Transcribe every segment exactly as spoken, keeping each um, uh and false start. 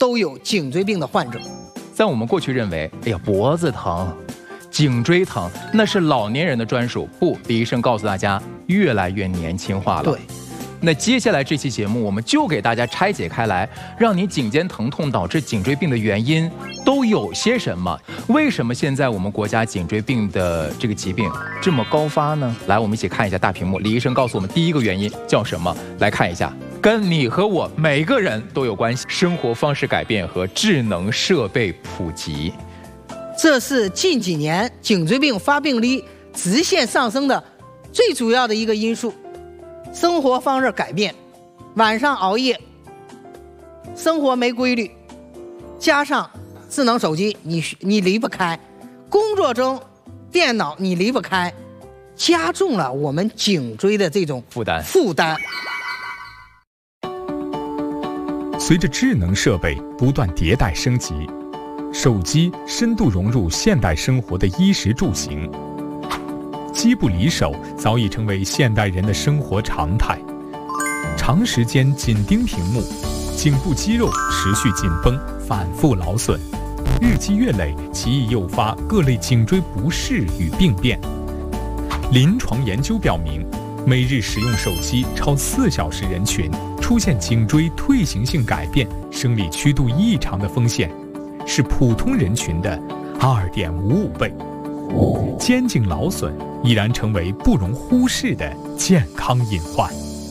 都有颈椎病的患者。 在我们过去认为，哎呀，脖子疼、颈椎疼，那是老年人的专属。不，李医生告诉大家，越来越年轻化了。 对。 那接下来这期节目，我们就给大家拆解开来，让你颈肩疼痛导致颈椎病的原因都有些什么？为什么现在我们国家颈椎病的这个疾病这么高发呢？来，我们一起看一下大屏幕。李医生告诉我们，第一个原因叫什么？来看一下，跟你和我每个人都有关系，生活方式改变和智能设备普及， 这是近几年颈椎病发病率直线上升的最主要的一个因素。生活方式改变，晚上熬夜，生活没规律，加上智能手机你你离不开，工作中电脑你离不开，加重了我们颈椎的这种负担负担。 随着智能设备不断迭代升级，手机深度融入现代生活的衣食住行，机不离手早已成为现代人的生活常态。长时间紧盯屏幕，颈部肌肉持续紧绷，反复劳损，日积月累，极易诱发各类颈椎不适与病变。临床研究表明，每日使用手机超四小时人群出现颈椎退行性改变、生理曲度异常的风险，是普通人群的 二点五五 倍。肩颈劳损已然成为不容忽视的健康隐患。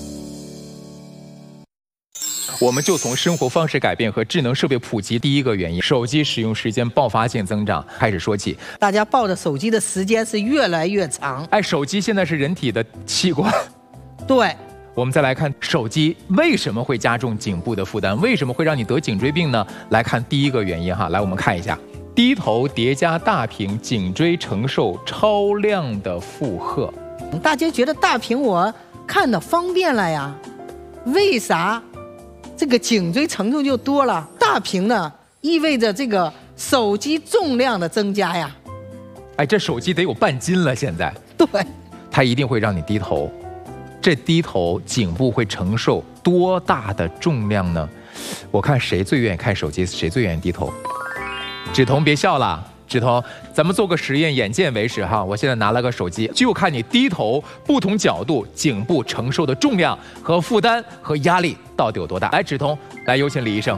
我们就从生活方式改变和智能设备普及第一个原因，手机使用时间爆发性增长开始说起。 大家抱着手机的时间是越来越长。 哎，手机现在是人体的器官。 对。 我们再来看手机为什么会加重颈部的负担，为什么会让你得颈椎病呢？来看第一个原因哈，来我们看一下。低头叠加大屏，颈椎承受超量的负荷。 大家觉得大屏我看的方便了呀，为啥这个颈椎承重就多了？大屏呢，意味着这个手机重量的增加呀。 哎，这手机得有半斤了，现在。 对， 它一定会让你低头。这低头，颈部会承受多大的重量呢？我看谁最愿意看手机，谁最愿意低头。芷彤别笑了，芷彤，咱们做个实验，眼见为实哈。我现在拿了个手机，就看你低头不同角度颈部承受的重量和负担和压力到底有多大。来，芷彤，来有请李医生。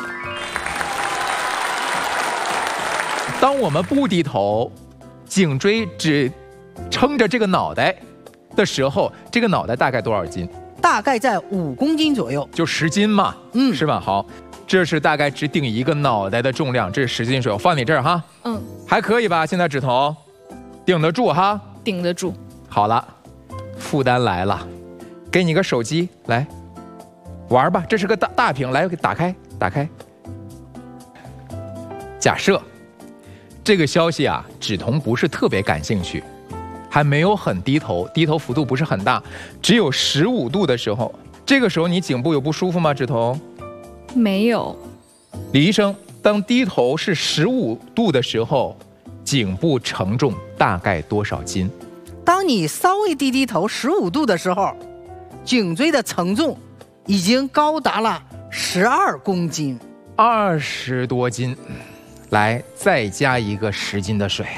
当我们不低头，颈椎只撑着这个脑袋的时候，这个脑袋大概多少斤？ 大概在五公斤左右， 就十斤嘛， 嗯， 是吧？好。这是大概只顶一个脑袋的重量，这是十斤水，我放你这儿哈。 嗯， 还可以吧？现在芷彤，顶得住哈？ 顶得住。 好了，负担来了，给你个手机来玩吧，这是个大大屏，来给打开，打开。假设这个消息啊，芷彤不是特别感兴趣，还没有很低头，低头幅度不是很大，只有十五度的时候，这个时候你颈部有不舒服吗？芷彤？ 没有。 李医生，当低头是十五度的时候，颈部承重大概多少斤？ 当你稍微低低头十五度的时候，颈椎的承重已经高达了十二公斤， 二十多斤。来，再加一个十斤的水。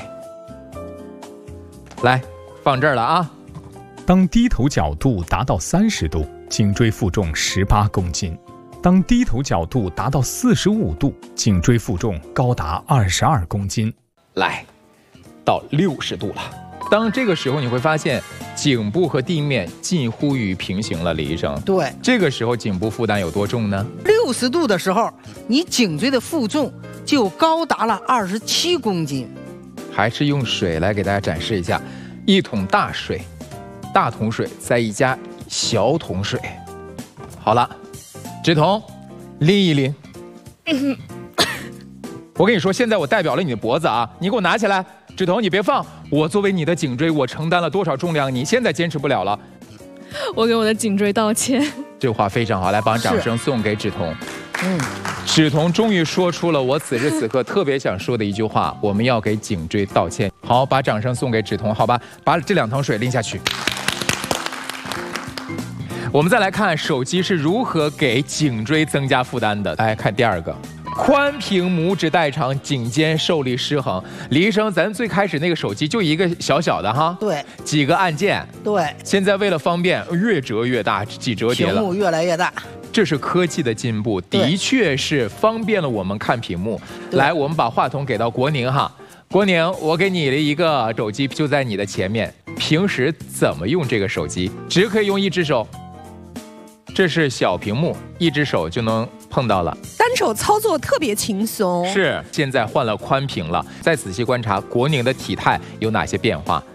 来，放这儿了啊。 当低头角度达到三十度，颈椎负重十八公斤。当低头角度达到四十五度，颈椎负重高达二十二公斤。 来，到六十度了。当这个时候你会发现，颈部和地面近乎于平行了。李医生， 对， 这个时候颈部负担有多重呢？ 六十度的时候，你颈椎的负重就高达了二十七公斤。 还是用水来给大家展示一下，一桶大水，大桶水再一加小桶水。好了。芷彤，拎一拎。我跟你说，现在我代表了你的脖子啊，你给我拿起来。芷彤，你别放，我作为你的颈椎，我承担了多少重量，你现在坚持不了了。 我给我的颈椎道歉。 这话非常好，来把掌声送给芷彤。 嗯， 芷彤终于说出了我此时此刻特别想说的一句话：我们要给颈椎道歉。好，把掌声送给芷彤，好吧？把这两桶水拎下去。我们再来看手机是如何给颈椎增加负担的。来看第二个， 宽屏拇指代偿，颈肩受力失衡。李医生，咱最开始那个手机就一个小小的哈， 对， 几个按键， 对， 现在为了方便，越折越大，几折叠了， 屏幕越来越大。 这是科技的进步，的确是方便了我们看屏幕。来，我们把话筒给到国宁哈，国宁，我给你的一个手机就在你的前面，平时怎么用这个手机？只可以用一只手。这是小屏幕，一只手就能碰到了， 单手操作特别轻松。 是，现在换了宽屏了。再仔细观察国宁的体态有哪些变化。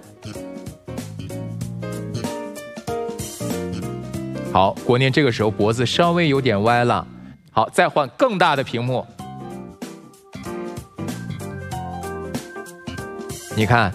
好，国宁这个时候脖子稍微有点歪了。好，再换更大的屏幕。你看，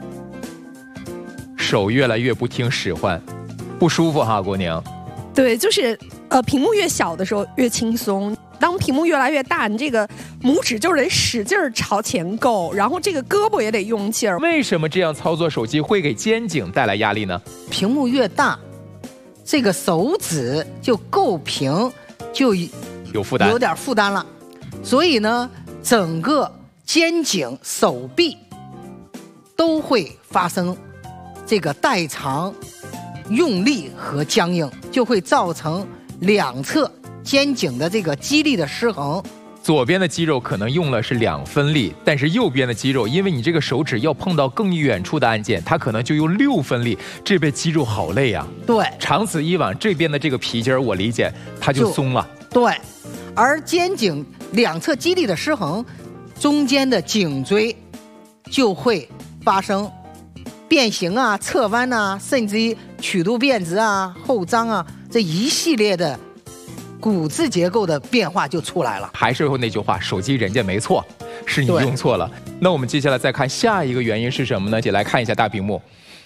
手越来越不听使唤，不舒服哈，国宁。 对，就是呃，屏幕越小的时候越轻松，当屏幕越来越大，你这个拇指就得使劲儿朝前够，然后这个胳膊也得用劲儿。 为什么这样操作手机会给肩颈带来压力呢？ 屏幕越大，这个手指就够平，就有负担， 有点负担了。所以呢，整个肩颈、手臂都会发生这个代偿。用力和僵硬就会造成两侧肩颈的这个肌力的失衡。 左边的肌肉可能用了是两分力，但是右边的肌肉，因为你这个手指要碰到更远处的按键，它可能就用六分力，这边肌肉好累啊。 对， 长此以往，这边的这个皮筋儿，我理解它就松了。 对，而肩颈两侧肌力的失衡，中间的颈椎就会发生变形啊、侧弯啊，甚至于曲度变直啊、后张啊，这一系列的骨质结构的变化就出来了。 还是那句话，手机人家没错，是你用错了。那我们接下来再看下一个原因是什么呢？一起来看一下大屏幕。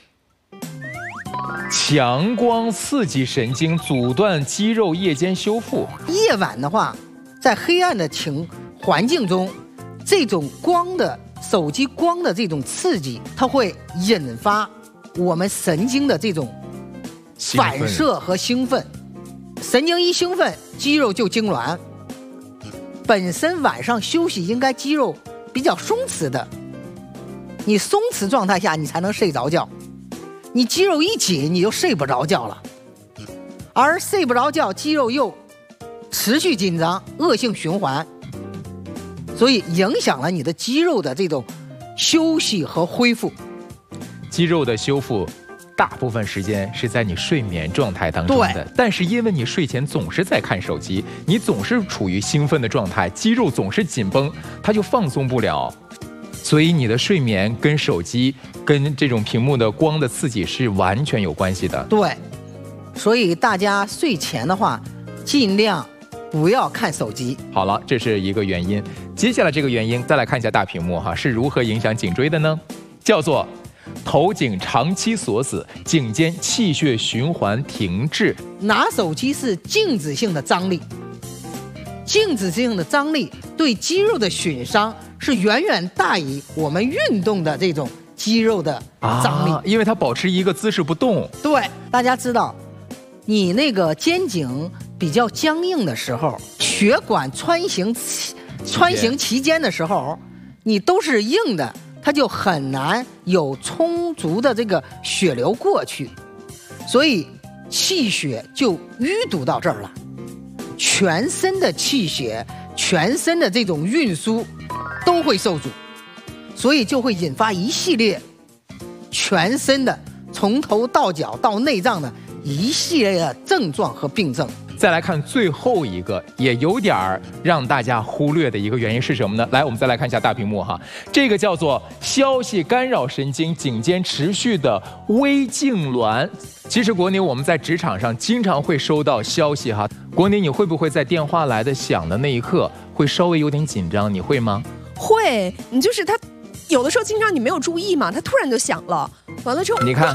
强光刺激神经，阻断肌肉夜间修复。 夜晚的话，在黑暗的情环境中，这种光的手机光的这种刺激，它会引发我们神经的这种反射和兴奋。神经一兴奋，肌肉就痉挛。本身晚上休息应该肌肉比较松弛的，你松弛状态下你才能睡着觉。你肌肉一紧，你就睡不着觉了，而睡不着觉，肌肉又持续紧张，恶性循环，所以影响了你的肌肉的这种休息和恢复。 肌肉的修复大部分时间是在你睡眠状态当中的，但是因为你睡前总是在看手机，你总是处于兴奋的状态，肌肉总是紧绷，它就放松不了。所以你的睡眠跟手机跟这种屏幕的光的刺激是完全有关系的。 对，所以大家睡前的话，尽量不要看手机。 好了，这是一个原因。接下来这个原因，再来看一下大屏幕哈，是如何影响颈椎的呢？叫做头颈长期锁死，颈间气血循环停滞。 拿手机是静止性的张力，静止性的张力对肌肉的损伤是远远大于我们运动的这种肌肉的张力， 啊、因为它保持一个姿势不动。 对，大家知道，你那个肩颈比较僵硬的时候，血管穿行穿行期间的时候，你都是硬的，它就很难有充足的这个血流过去，所以气血就淤堵到这儿了，全身的气血、全身的这种运输都会受阻，所以就会引发一系列全身的从头到脚到内脏的一系列的症状和病症。 再来看最后一个，也有点儿让大家忽略的一个原因是什么呢？来，我们再来看一下大屏幕哈，这个叫做消息干扰神经颈间持续的微痉挛。其实国宁，我们在职场上经常会收到消息哈，国宁，你会不会在电话来的响的那一刻会稍微有点紧张？你会吗？ 会，你就是他有的时候经常你没有注意嘛，他突然就响了，完了之后你看，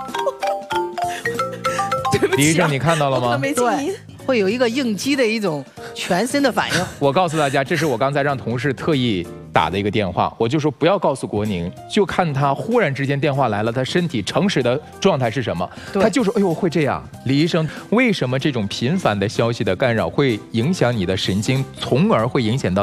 对不起、啊， 李医生，你看到了吗？ 没静音。 会有一个应激的一种全身的反应。 我告诉大家，这是我刚才让同事特意打的一个电话，我就说不要告诉国宁，就看他忽然之间电话来了，他身体诚实的状态是什么。他就说，哎呦，会这样。李医生，为什么这种频繁的消息的干扰会影响你的神经，从而会影响到